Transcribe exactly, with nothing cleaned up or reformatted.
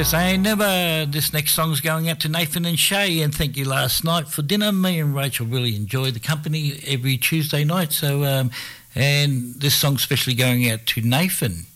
Yes, and uh, this next song's going out to Nathan and Shay, and thank you last night for dinner. Me and Rachel really enjoyed the company every Tuesday night, so um, and this song's especially going out to Nathan.